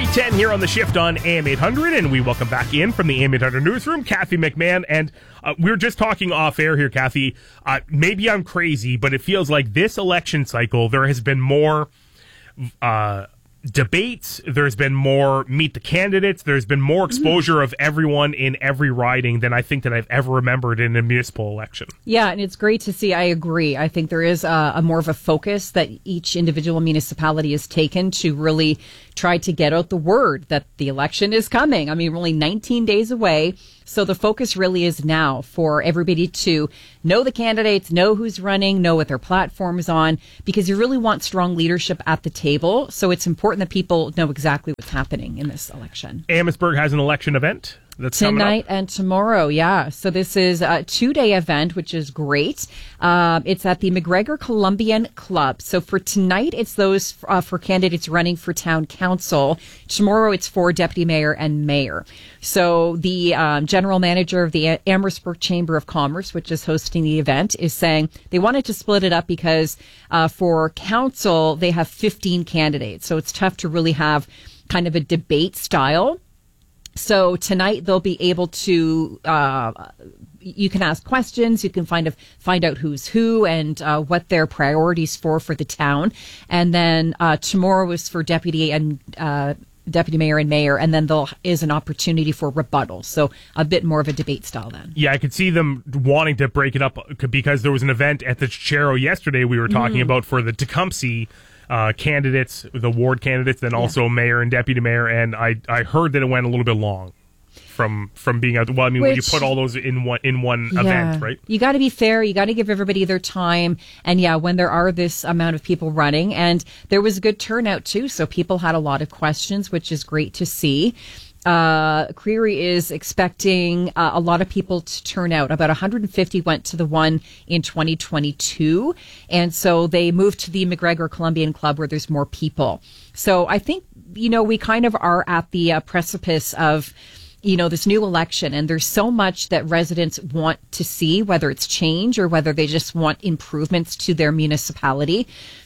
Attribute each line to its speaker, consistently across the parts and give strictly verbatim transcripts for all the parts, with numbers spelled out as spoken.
Speaker 1: ten here on The Shift on A M eight hundred, and we welcome back in from the A M eight hundred newsroom, Kathy McMahon. And uh, we were just talking off air here, Kathy. Uh, maybe I'm crazy, but it feels like this election cycle, there has been more uh, debates, there's been more meet the candidates, there's been more exposure mm-hmm. of everyone in every riding than I think that I've ever remembered in a municipal election.
Speaker 2: Yeah, and it's great to see. I agree. I think there is a, a more of a focus that each individual municipality has taken to really try to get out the word that the election is coming. I mean, we're only nineteen days away. So the focus really is now for everybody to know the candidates, know who's running, know what their platform is on, because you really want strong leadership at the table. So it's important that people know exactly what's happening in this election.
Speaker 1: Amherstburg has an election event. That's
Speaker 2: tonight and tomorrow, yeah. So this is a two-day event, which is great. Uh, it's at the McGregor Columbian Club. So for tonight, it's those uh, for candidates running for town council. Tomorrow, it's for deputy mayor and mayor. So the um, general manager of the Amherstburg Chamber of Commerce, which is hosting the event, is saying they wanted to split it up because uh, for council, they have fifteen candidates. So it's tough to really have kind of a debate style. So tonight they'll be able to, uh, you can ask questions, you can find a, find out who's who and uh, what their priorities for for the town. And then uh, tomorrow is for deputy and uh, deputy mayor and mayor, and then there is an opportunity for rebuttal. So a bit more of a debate style then.
Speaker 1: Yeah, I could see them wanting to break it up because there was an event at the Chero yesterday we were talking mm. about for the Tecumseh Uh, candidates, the ward candidates, then also yeah. mayor and deputy mayor, and I, I heard that it went a little bit long from from being out. Well, I mean, Which, when you put all those in one in one
Speaker 2: yeah.
Speaker 1: event, right?
Speaker 2: You got to be fair. You got to give everybody their time, and yeah, when there are this amount of people running, and there was a good turnout too, so people had a lot of questions, which is great to see. Uh, Creary is expecting uh, a lot of people to turn out. About one hundred fifty went to the one in twenty twenty-two. And so they moved to the McGregor Columbian Club where there's more people. So I think, you know, we kind of are at the uh, precipice of, you know, this new election, and there's so much that residents want to see, whether it's change or whether they just want improvements to their municipality.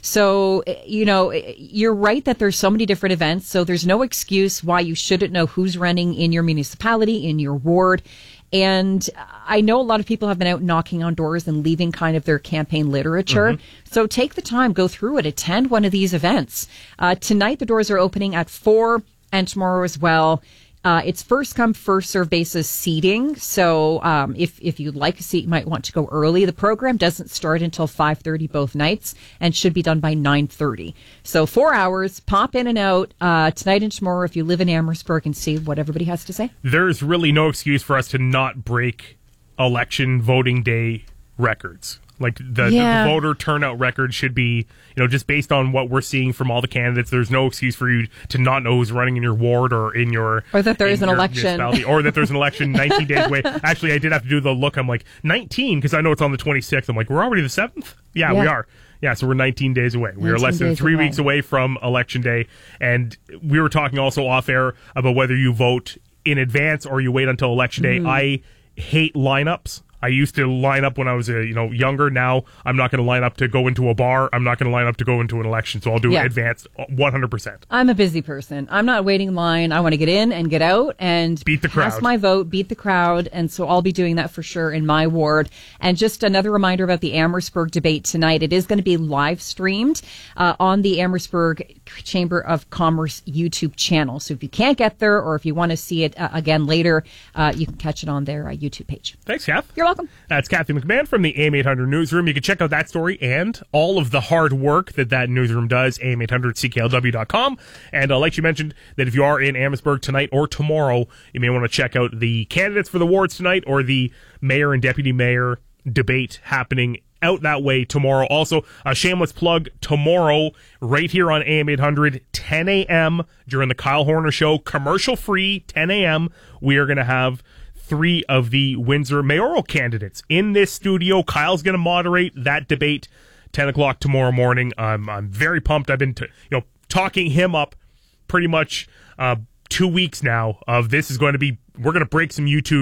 Speaker 2: So, you know, you're right that there's so many different events, so there's no excuse why you shouldn't know who's running in your municipality, in your ward. And I know a lot of people have been out knocking on doors and leaving kind of their campaign literature. Mm-hmm. So take the time, go through it, attend one of these events. Uh, tonight, the doors are opening at four, and tomorrow as well. Uh, it's first come, first serve basis seating. So um, if if you'd like a seat, you might want to go early. The program doesn't start until five thirty both nights and should be done by nine thirty. So four hours, pop in and out uh, tonight and tomorrow if you live in Amherstburg and see what everybody has to say.
Speaker 1: There's really no excuse for us to not break election voting day records. Like the, yeah. the voter turnout record should be, you know, just based on what we're seeing from all the candidates. There's no excuse for you to not know who's running in your ward or in your
Speaker 2: or that there is an election
Speaker 1: or that there's an election nineteen days away. Actually, I did have to do the look. I'm like nineteen because I know it's on the twenty-sixth. I'm like, we're already the seventh. Yeah, yeah, we are. Yeah, so we're nineteen days away. We are less than three away. weeks away from election day, and we were talking also off air about whether you vote in advance or you wait until election day. Mm. I hate lineups. I used to line up when I was uh, you know younger. Now I'm not going to line up to go into a bar. I'm not going to line up to go into an election. So I'll do yeah. advanced one hundred percent.
Speaker 2: I'm a busy person. I'm not waiting in line. I want to get in and get out and
Speaker 1: beat the crowd.
Speaker 2: Cast my vote, beat the crowd. And so I'll be doing that for sure in my ward. And just another reminder about the Amherstburg debate tonight. It is going to be live streamed uh, on the Amherstburg Chamber of Commerce YouTube channel. So if you can't get there or if you want to see it uh, again later, uh, you can catch it on their uh, YouTube page.
Speaker 1: Thanks, Kath.
Speaker 2: You're welcome.
Speaker 1: That's Kathy McMahon from the A M eight hundred newsroom. You can check out that story and all of the hard work that that newsroom does, A M eight hundred C K L W dot com. And uh, like you mentioned, that if you are in Amherstburg tonight or tomorrow, you may want to check out the candidates for the wards tonight or the mayor and deputy mayor debate happening out that way tomorrow. Also, a shameless plug tomorrow, right here on A M eight hundred, ten a.m. during the Kyle Horner Show, commercial free, ten a.m. We are going to have three of the Windsor mayoral candidates in this studio. Kyle's going to moderate that debate ten o'clock tomorrow morning. I'm I'm very pumped. I've been t- you know talking him up pretty much uh, two weeks now of this is going to be, we're going to break some YouTube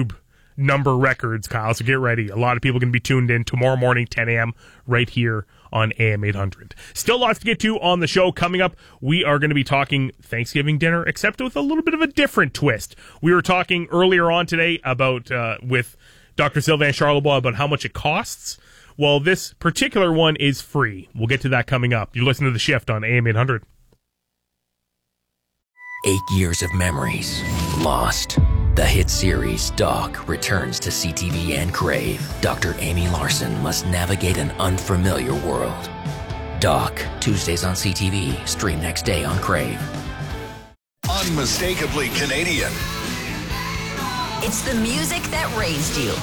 Speaker 1: number records, Kyle. So get ready. A lot of people are going to be tuned in tomorrow morning, ten a.m., right here on A M eight hundred. Still lots to get to on the show. Coming up, we are going to be talking Thanksgiving dinner, except with a little bit of a different twist. We were talking earlier on today about uh, with Doctor Sylvain Charlebois about how much it costs. Well, this particular one is free. We'll get to that coming up. You're listening to The Shift on A M eight hundred.
Speaker 3: Eight years of memories lost. The hit series Doc returns to C T V and Crave. Doctor Amy Larson must navigate an unfamiliar world. Doc, Tuesdays on C T V, stream next day on Crave.
Speaker 4: Unmistakably Canadian.
Speaker 5: It's the music that raised you.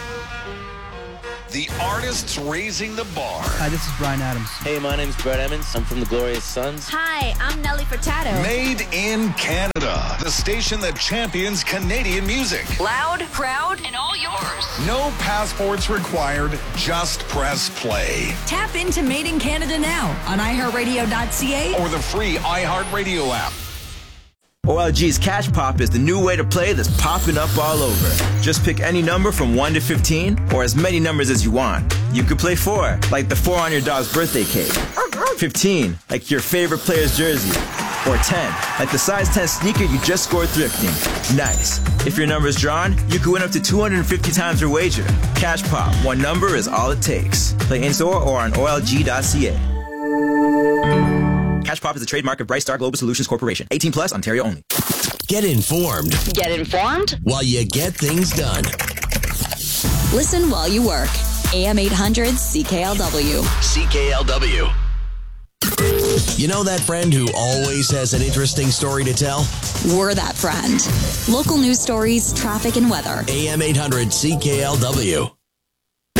Speaker 4: The artists raising the bar.
Speaker 6: Hi, this is Bryan Adams.
Speaker 7: Hey, my name's Brett Emmons. I'm from the Glorious Sons.
Speaker 8: Hi, I'm Nelly Furtado.
Speaker 4: Made in Canada. The station that champions Canadian music.
Speaker 5: Loud, proud, and all yours.
Speaker 4: No passports required. Just press play.
Speaker 5: Tap into Made in Canada now on i heart radio dot c a
Speaker 4: Or the free iHeartRadio app.
Speaker 9: O L G's Cash Pop is the new way to play that's popping up all over. Just pick any number from one to fifteen, or as many numbers as you want. You could play four, like the four on your dog's birthday cake. fifteen, like your favorite player's jersey. Or ten, like the size ten sneaker you just scored thrifting. Nice. If your number's drawn, you could win up to two hundred fifty times your wager. Cash Pop, one number is all it takes. Play in-store or on O L G dot c a. Cash Pop is a trademark of Bright Star Global Solutions Corporation. eighteen plus, Ontario only.
Speaker 10: Get informed.
Speaker 5: Get informed
Speaker 10: while you get things done.
Speaker 5: Listen while you work. A M eight hundred C K L W.
Speaker 10: C K L W. You know that friend who always has an interesting story to tell?
Speaker 5: We're that friend. Local news stories, traffic, and weather.
Speaker 10: A M eight hundred C K L W.